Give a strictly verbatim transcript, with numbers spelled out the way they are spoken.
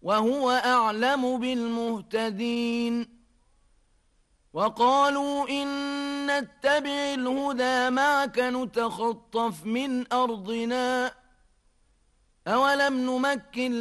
وهو أعلم بالمهتدين. وقالوا إن نتبع الهدى معك نتخطف من أرضنا أولم نمكن